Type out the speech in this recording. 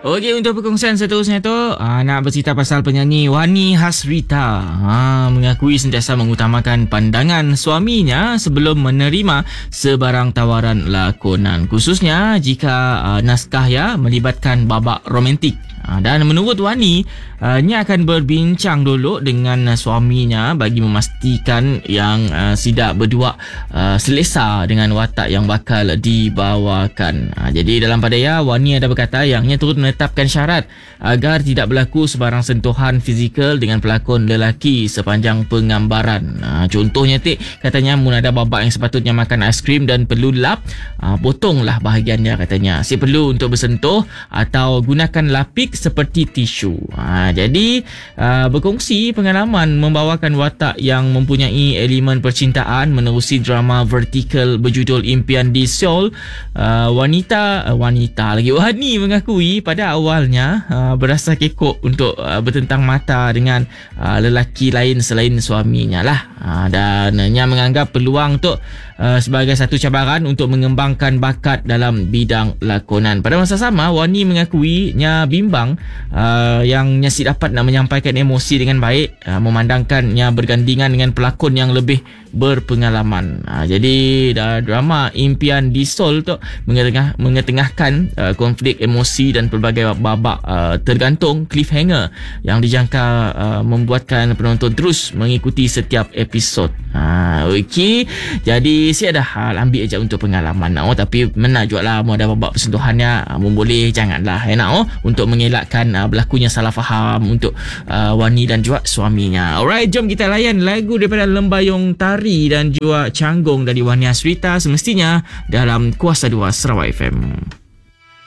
Okey, untuk perkongsian seterusnya tu nak bercerita pasal penyanyi Wani Hasrita. Mengakui sentiasa mengutamakan pandangan suaminya sebelum menerima sebarang tawaran lakonan, khususnya jika naskah melibatkan babak romantik. Dan menurut Wani, nya akan berbincang dulu dengan suaminya bagi memastikan yang sidak berdua selesa dengan watak yang bakal dibawakan. Jadi dalam padaya, Wani ada berkata yang turut menetapkan syarat agar tidak berlaku sebarang sentuhan fizikal dengan pelakon lelaki sepanjang penggambaran. Contohnya katanya mun ada babak yang sepatutnya makan aiskrim dan perlu lap, potonglah bahagian dia katanya. Si perlu untuk bersentuh atau gunakan lapik seperti tisu. Jadi berkongsi pengalaman membawakan watak yang mempunyai elemen percintaan menerusi drama vertikal berjudul Impian di Seoul. Wani mengakui pada awalnya berasa kekok untuk bertentang mata dengan lelaki lain selain suaminya lah. Dan nya menganggap peluang untuk sebagai satu cabaran untuk mengembangkan bakat dalam bidang lakonan. Pada masa sama, Wani mengakui nya bimbang yang nya dapat nak menyampaikan emosi dengan baik, memandangkannya bergandingan dengan pelakon yang lebih berpengalaman. Jadi drama Impian di Seoul tu mengetengahkan konflik emosi dan pelbagai babak tergantung cliffhanger yang dijangka membuatkan penonton terus mengikuti setiap episod. Okey, jadi saya ada hal ambil je untuk pengalaman tapi mana juga lah mau ada babak persentuhannya, boleh janganlah untuk mengelakkan berlakunya salah faham untuk Wani dan juga suaminya. Alright, jom kita layan lagu daripada Lembayung Tari dan juga Canggung dari Wani Hasrita semestinya dalam Kuasa 2 Sarawak FM.